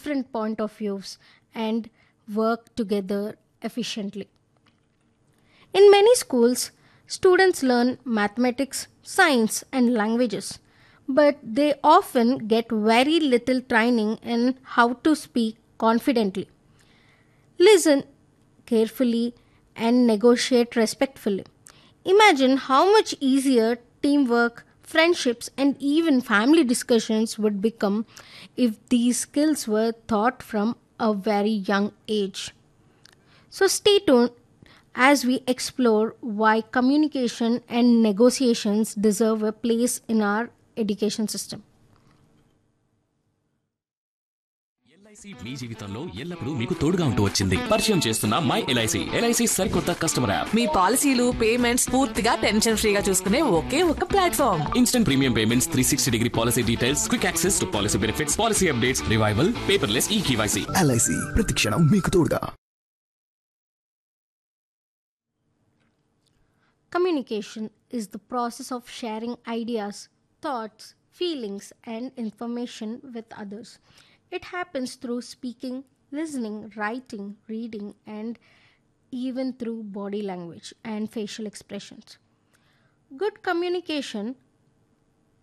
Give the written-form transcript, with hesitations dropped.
different point of views and work together efficiently. In many schools, students learn mathematics, science, and languages, but they often get very little training in how to speak confidently, listen carefully, and negotiate respectfully. Imagine how much easier teamwork, friendships, and even family discussions would become if these skills were taught from a very young age. So stay tuned as we explore why communication and negotiations deserve a place in our education system. LIC మీ జీవితంలో ఎల్లప్పుడూ మీకు తోడుగా ఉంటూ వచ్చింది. పరిచయం చేస్తున్న my LIC. LIC సరికొత్త customer app. మీ పాలసీలు పేమెంట్స్ పూర్తిగా టెన్షన్ ఫ్రీగా చూసుకునే ఒకే ఒక platform. Instant premium payments, 360 degree policy details, quick access to policy benefits, policy updates, revival, paperless ఈ కేవైసీ. ఎల్ఐసి ప్రతి క్షణం మీకు తోడుగా. Communication is the process of sharing ideas, thoughts, feelings, and information with others. It happens through speaking, listening, writing, reading, and even through body language and facial expressions. Good communication